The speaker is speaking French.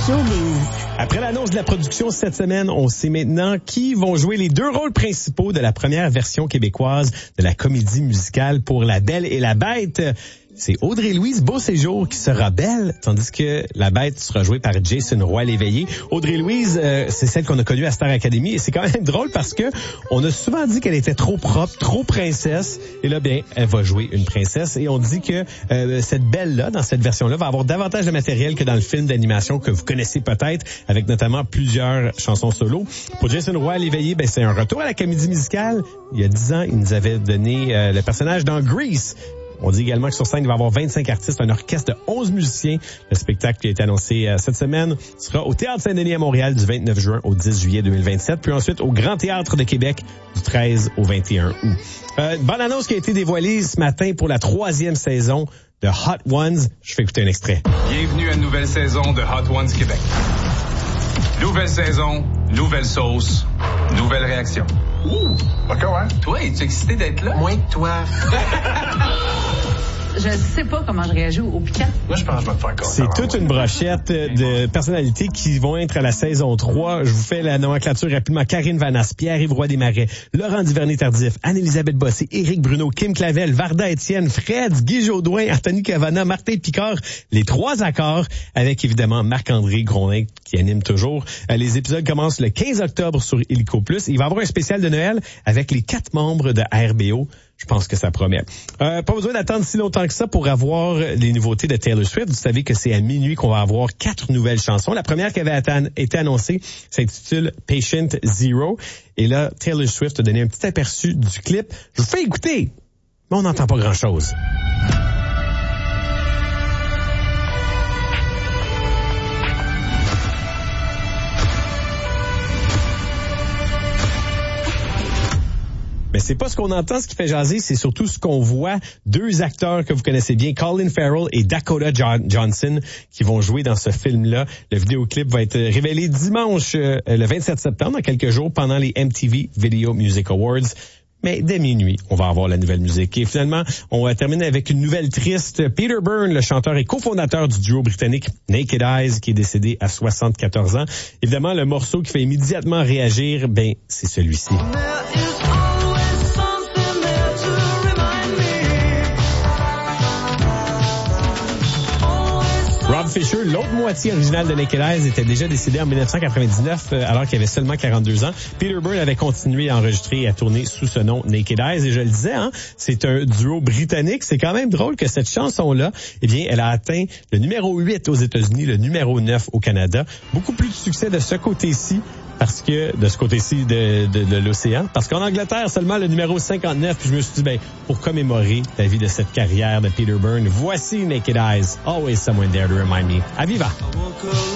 Showbiz. Après l'annonce de la production cette semaine, on sait maintenant qui vont jouer les deux rôles principaux de la première version québécoise de la comédie musicale Pour la Belle et la Bête. C'est Audrey-Louise Beauséjour qui sera Belle, tandis que la Bête sera jouée par Jason Roy-Léveillé. Audrey-Louise, c'est celle qu'on a connue à Star Academy, et c'est quand même drôle parce que on a souvent dit qu'elle était trop propre, trop princesse, et là, bien, elle va jouer une princesse, et on dit que cette Belle-là, dans cette version-là, va avoir davantage de matériel que dans le film d'animation que vous connaissez peut-être, avec notamment plusieurs chansons solo. Pour Jason Roy-Léveillé, ben, c'est un retour à la comédie musicale. Il y a 10 ans, il nous avait donné le personnage dans Grease. On dit également que sur scène, il va y avoir 25 artistes, un orchestre de 11 musiciens. Le spectacle qui a été annoncé cette semaine sera au Théâtre Saint-Denis à Montréal du 29 juin au 10 juillet 2027, puis ensuite au Grand Théâtre de Québec du 13 au 21 août. Bonne annonce qui a été dévoilée ce matin pour la 3e saison de Hot Ones. Je fais écouter un extrait. Bienvenue à une nouvelle saison de Hot Ones Québec. Nouvelle saison, nouvelle sauce, nouvelle réaction. Ouh, OK, ouais. Toi, es-tu excité d'être là? Moins que toi. Je sais pas comment je réagis au piquant. Moi, je pense que je vais te faire C'est toute une brochette de personnalités qui vont être à la saison 3. Je vous fais la nomenclature rapidement. Karine Vanasse, Pierre-Yves Roy Desmarais, Laurent Duvernay-Tardif, Anne-Élisabeth Bossé, Éric Bruno, Kim Clavel, Varda Étienne, Fred, Guy Jodoin, Anthony Cavana, Martin Picard, les 3 accords, avec évidemment Marc-André Grondin qui anime toujours. Les épisodes commencent le 15 octobre sur Illico+. Il va y avoir un spécial de Noël avec les 4 membres de RBO. Je pense que ça promet. Pas besoin d'attendre si longtemps que ça pour avoir les nouveautés de Taylor Swift. Vous savez que c'est à minuit qu'on va avoir 4 nouvelles chansons. La première qui avait été annoncée s'intitule Patient Zero. Et là, Taylor Swift a donné un petit aperçu du clip. Je vous fais écouter, mais on n'entend pas grand-chose. Mais c'est pas ce qu'on entend, ce qui fait jaser, c'est surtout ce qu'on voit. 2 acteurs que vous connaissez bien, Colin Farrell et Dakota Johnson, qui vont jouer dans ce film-là. Le vidéoclip va être révélé dimanche, le 27 septembre, dans quelques jours, pendant les MTV Video Music Awards. Mais dès minuit, on va avoir la nouvelle musique. Et finalement, on va terminer avec une nouvelle triste. Peter Byrne, le chanteur et cofondateur du duo britannique Naked Eyes, qui est décédé à 74 ans. Évidemment, le morceau qui fait immédiatement réagir, ben, c'est celui-ci. Rob Fisher, l'autre moitié originale de Naked Eyes, était déjà décédé en 1999 alors qu'il avait seulement 42 ans. Peter Byrne avait continué à enregistrer et à tourner sous ce nom Naked Eyes. Et je le disais, c'est un duo britannique. C'est quand même drôle que cette chanson-là, eh bien, elle a atteint le numéro 8 aux États-Unis, le numéro 9 au Canada. Beaucoup plus de succès de ce côté-ci. Parce que, de ce côté-ci de l'océan, parce qu'en Angleterre, seulement le numéro 59, puis je me suis dit, ben, pour commémorer la vie de cette carrière de Peter Byrne, voici Naked Eyes, Always Someone There to Remind Me. À viva!